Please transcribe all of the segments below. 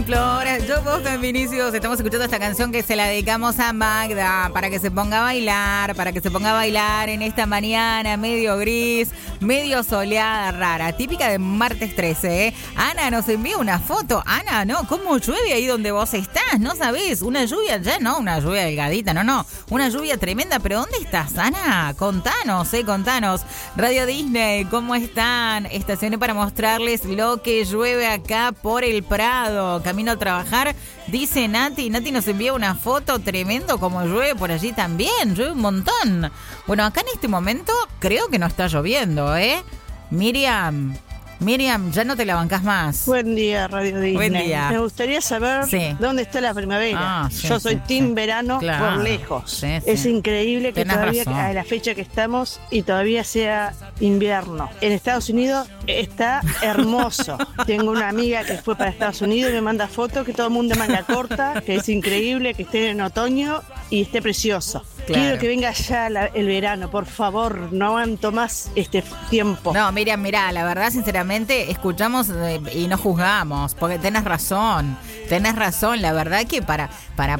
Flor, yo, vos con Vinicius, estamos escuchando esta canción que se la dedicamos a Magda para que se ponga a bailar en esta mañana medio gris, medio soleada, rara, típica de martes 13, ¿eh? Ana nos envía una foto. Ana, no, ¿cómo llueve ahí donde vos estás? ¿No sabés? Una lluvia ya, no, una lluvia delgadita, no, una lluvia tremenda, pero ¿dónde estás, Ana? Contanos. Radio Disney, ¿cómo están? Estacioné para mostrarles lo que llueve acá por el Prado. Camino a trabajar, dice Nati. Nati nos envía una foto, tremendo como llueve por allí también. Llueve un montón. Bueno, acá en este momento creo que no está lloviendo, ¿eh? Miriam, ya no te la bancás más. Buen día, Radio Disney. Buen día. Me gustaría saber dónde está la primavera. Yo soy team verano por lejos. Sí. Es increíble que tenés todavía razón. a la fecha que estamos y todavía sea invierno. En Estados Unidos está hermoso. Tengo una amiga que fue para Estados Unidos y me manda fotos que todo el mundo manga corta, que es increíble, que esté en otoño y esté precioso. Claro. Quiero que venga ya el verano, por favor, no aguanto más este tiempo. No, Miriam, mirá, la verdad, sinceramente, escuchamos y no juzgamos, porque tenés razón, la verdad que ¿para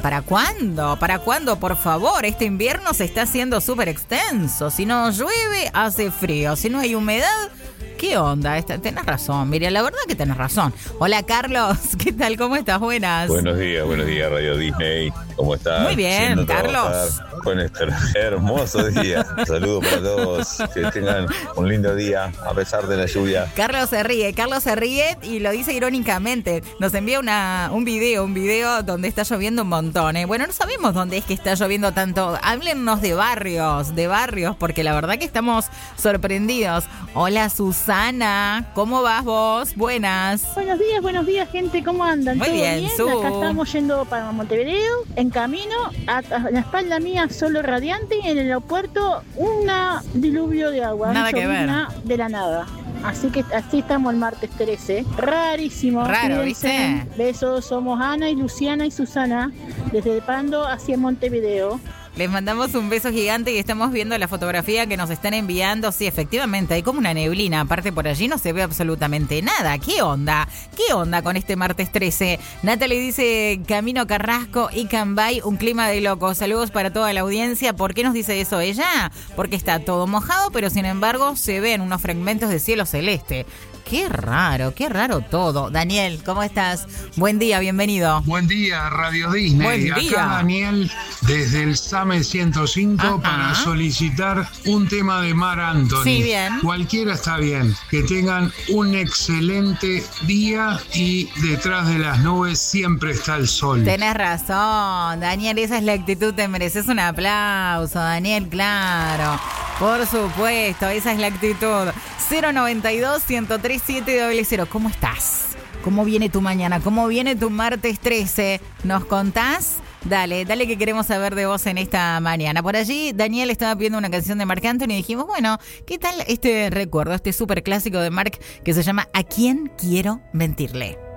cuándo, por favor? Este invierno se está haciendo súper extenso, si no llueve, hace frío, si no hay humedad, ¿qué onda? Tenés razón, Miriam, la verdad que tenés razón. Hola, Carlos, ¿qué tal? ¿Cómo estás? Buenas. Buenos días, Radio Disney. ¿Cómo estás? Muy bien, Carlos. Con este hermoso día. Saludos para todos. Que tengan un lindo día a pesar de la lluvia. Carlos se ríe y lo dice irónicamente. Nos envía un video donde está lloviendo un montón, ¿eh? Bueno, no sabemos dónde es que está lloviendo tanto. Háblennos de barrios, porque la verdad que estamos sorprendidos. Hola, Susana, ¿cómo vas vos? Buenas. Buenos días, gente, ¿cómo andan? Muy ¿Todo bien, Acá estamos yendo para Montevideo, en camino, a la espalda mía solo radiante y en el aeropuerto un diluvio de agua. Nada que ver. De la nada. Así que así estamos el martes 13. Rarísimo. Raro, Fíjense. ¿viste? Besos, somos Ana y Luciana y Susana, desde Pando hacia Montevideo. Les mandamos un beso gigante y estamos viendo la fotografía que nos están enviando. Sí, efectivamente, hay como una neblina. Aparte, por allí no se ve absolutamente nada. ¿Qué onda con este martes 13? Natalie dice, Camino Carrasco y Cambay, un clima de locos. Saludos para toda la audiencia. ¿Por qué nos dice eso ella? Porque está todo mojado, pero sin embargo se ven unos fragmentos de cielo celeste. Qué raro todo. Daniel, ¿cómo estás? Buen día, bienvenido. Buen día, Radio Disney. Buen día. Acá Daniel, desde el SAME 105, Ajá. para solicitar un tema de Mar Anthony. Sí, bien. Cualquiera está bien. Que tengan un excelente día y detrás de las nubes siempre está el sol. Tenés razón, Daniel, esa es la actitud, te mereces un aplauso, Daniel, claro. Por supuesto, esa es la actitud. 092-103-700. ¿Cómo estás? ¿Cómo viene tu mañana? ¿Cómo viene tu martes 13? ¿Nos contás? Dale que queremos saber de vos en esta mañana. Por allí, Daniel estaba pidiendo una canción de Marc Anthony y dijimos, bueno, ¿qué tal este recuerdo, este súper clásico de Marc que se llama ¿A quién quiero mentirle?